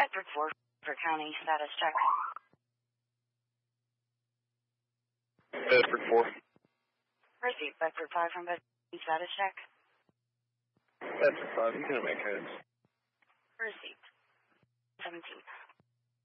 Bedford 4 for county status check. Bedford 4. Receipt, Bedford 5 from Bedford status check. Bedford 5, you can make codes. Receipt. 17.